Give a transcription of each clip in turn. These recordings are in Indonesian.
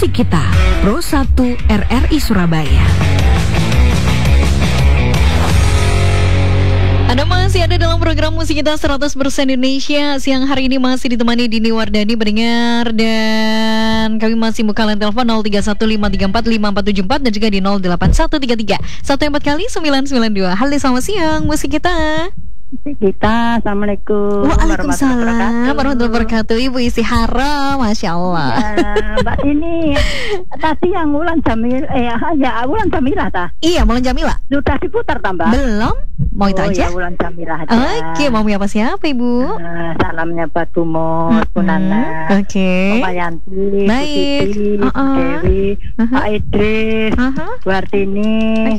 Musik Kita Pro 1 RRI Surabaya. Anda masih ada dalam program Musik Kita 100% Indonesia. Siang hari ini masih ditemani Dini Wardani pendengar, dan kami masih buka line telepon 0315345474 dan juga di 08133 1 kali 992. Halo, selamat siang Musik Kita. Kita, Assalamualaikum. Waalaikumsalam warahmatullahi wabarakatuh. Ibu Istihara, Masya Allah. Ya, Mbak ini tadi yang Wulan Jamil, Wulan Jamilah ta? Iya, Wulan Jamilah. Sudah diputar tambah? Belum? Mau itu aja? Ya, Wulan Jamilah aja. Oke, mau apa siapa Ibu? Salamnya Pak Tumor, Punana, Oke. Pak Yanti, Baik. Siti, Dewi, Pak Idris, Bu Artini,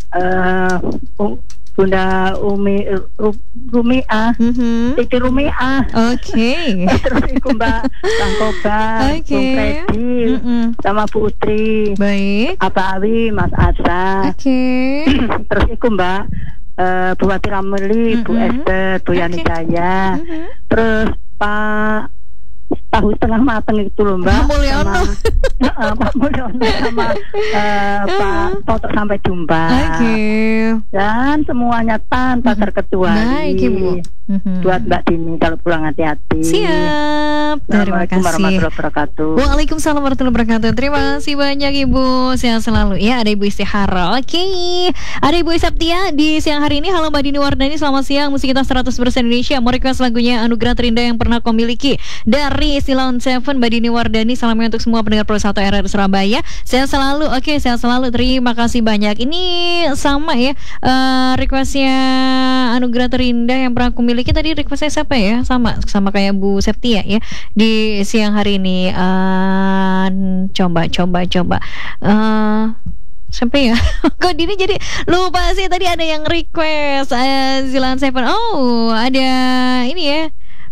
Bunda Rumiah, Titi Rumiah. Oke. Terus iku Mbak Bangkoba, Bung Freddy, sama Bu Utri. Baik. Apa Awi, Mas Asa. Oke. Terus iku Mbak Bu Wati Rameli, Bu Esther, Bu Yani Jaya. Terus Pak tahu setengah mateng itu loh Mbak. Mulyono. Pak Mulyono sama Pak Toto, sampai jumpa. Oke. Dan semuanya tanpa terkecuali. Baik Ibu. Buat Mbak Dini kalau pulang hati-hati. Siap. Terima kasih. Warahmatullahi wabarakatuh. Waalaikumsalam warahmatullahi wabarakatuh. Terima kasih banyak Ibu. Sehat selalu ya. Ada Ibu Istihara. Oke. Ada Ibu Septia di siang hari ini. Halo Mbak Dini Wardani, selamat siang. Musik Kita 100% Indonesia. Mau request lagunya Anugerah Terindah Yang Pernah Kau Miliki dari Silon Seven. Mbak Dini Wardani, salamnya untuk semua pendengar Pro 1 RRI Surabaya. Sehat selalu. Oke, sehat selalu. Terima kasih banyak. Ini sama ya, requestnya Anugerah Terindah Yang Pernah Kau Miliki. Tadi requestnya siapa ya? Sama kayak Bu Septia ya di siang hari ini. Coba sampai ya. Kok Dini jadi lupa sih, tadi ada yang request Zilan Seven. Oh, ada ini ya.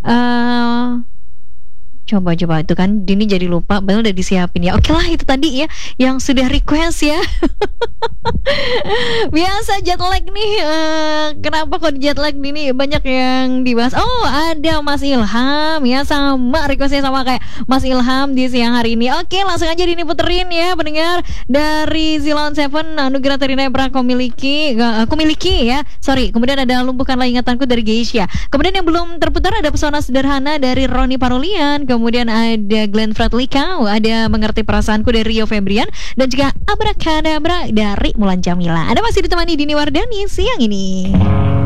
Coba itu kan Dini jadi lupa, padahal udah disiapin ya. Oke lah, itu tadi ya yang sudah request ya. Biasa jet lag nih. Kenapa kok jet lag Dini banyak yang dibahas? Oh, ada Mas Ilham ya, sama requestnya sama kayak Mas Ilham di siang hari ini. Oke, langsung aja Dini puterin ya pendengar dari Zilon Seven, Anugerah Terindah Yang Pernah Kau Miliki. Aku miliki ya. Sorry. Kemudian ada Lumpuhkanlah Ingatanku dari Geisha. Kemudian yang belum terputar ada Pesona Sederhana dari Roni Parulian. Kemudian ada Glenn Fredlika, ada Mengerti Perasaanku dari Rio Febrian, dan juga Abrakadabra dari Mulan Jamila. Ada masih ditemani Dini Wardani siang ini.